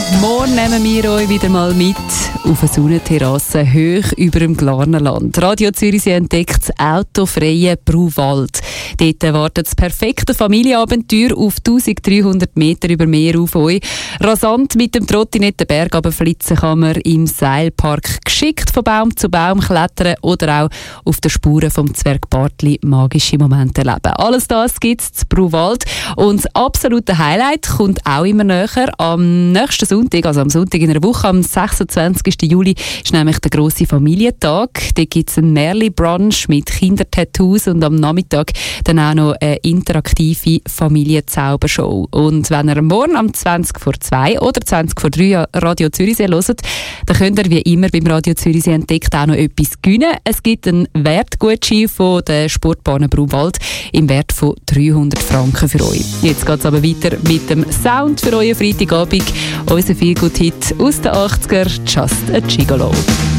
Morgen nehmen wir euch wieder mal mit auf eine Sonnenterrasse hoch über dem Glarnerland. Radio Zürichsee entdeckt das autofreie Bruwald. Dort wartet das perfekte Familienabenteuer auf 1300 Meter über Meer auf euch. Rasant mit dem Trottinetten Berg runterflitzen kann man im Seilpark geschickt von Baum zu Baum klettern oder auch auf den Spuren vom Zwergbartli magische Momente erleben. Alles das gibt es zu Bruwald. Und das absolute Highlight kommt auch immer näher. Am nächsten Sonntag, also am Sonntag in einer Woche, am 26. Juli, ist nämlich der grosse Familientag. Da gibt es einen Märli-Brunch mit Kindertattoos und am Nachmittag dann auch noch eine interaktive Familienzaubershow. Und wenn ihr morgen am 20:02 oder 20:03 Radio Zürichsee hört, dann könnt ihr wie immer beim Radio Zürichsee entdeckt auch noch etwas gewinnen. Es gibt einen Wertgutschein von der Sportbahn Bruwald im Wert von 300 Franken für euch. Jetzt geht es aber weiter mit dem Sound für euren Freitagabend. Unser Feelgood-Hit aus den 80er, Just a Gigolo.